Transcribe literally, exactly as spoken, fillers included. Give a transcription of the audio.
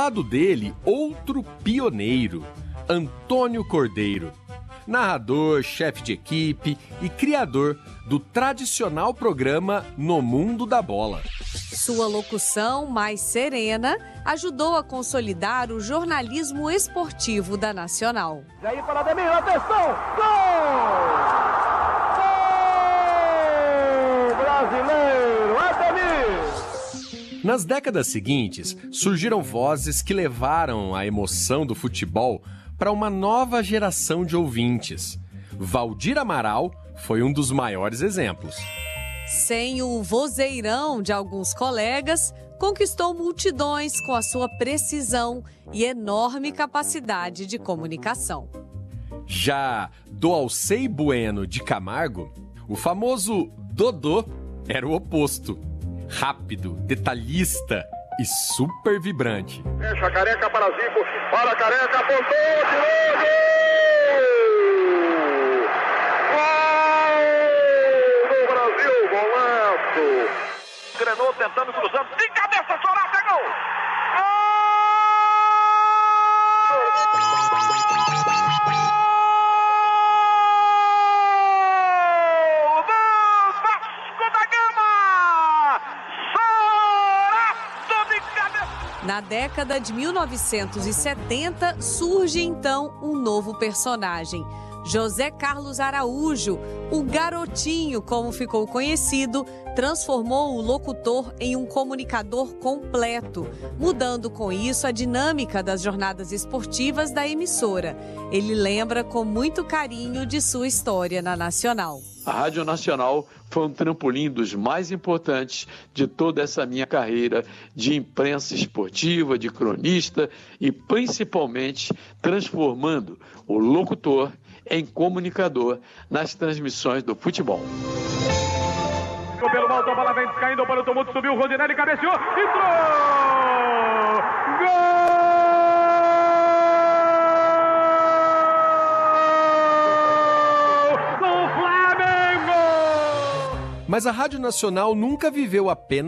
lado dele, outro pioneiro, Antônio Cordeiro, narrador, chefe de equipe e criador do tradicional programa No Mundo da Bola. Sua locução mais serena ajudou a consolidar o jornalismo esportivo da Nacional. E aí para Ademir, atenção! Gol! Gol! Brasileiro, Ademir! Nas décadas seguintes, surgiram vozes que levaram a emoção do futebol para uma nova geração de ouvintes. Valdir Amaral foi um dos maiores exemplos. Sem o vozeirão de alguns colegas, conquistou multidões com a sua precisão e enorme capacidade de comunicação. Já do Alcei Bueno de Camargo, o famoso Dodô era o oposto. Rápido, detalhista e super vibrante. Fecha a Careca para Zico, para a Careca, apontou, tirou, gol! Grenou tentando, cruzando, de cabeça, Sorata, gol! Gol do Vasco da Gama! Sorato de cabeça! Na década de mil novecentos e setenta, surge então um novo personagem. José Carlos Araújo, o Garotinho, como ficou conhecido, transformou o locutor em um comunicador completo, mudando com isso a dinâmica das jornadas esportivas da emissora. Ele lembra com muito carinho de sua história na Nacional. A Rádio Nacional foi um trampolim dos mais importantes de toda essa minha carreira de imprensa esportiva, de cronista e principalmente transformando o locutor em comunicador nas transmissões do futebol. Pelo alto, a bola vem caindo para o tumulto, subiu o Rodinelli, cabeceou, entrou! Gol! Do Flamengo! Mas a Rádio Nacional nunca viveu apenas